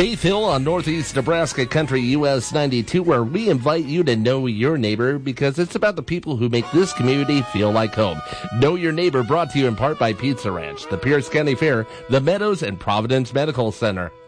Faith Hill on Northeast Nebraska Country US 92, where we invite you to know your neighbor because it's about the people who make this community feel like home. Know Your Neighbor, brought to you in part by Pizza Ranch, the Pierce County Fair, the Meadows, and Providence Medical Center.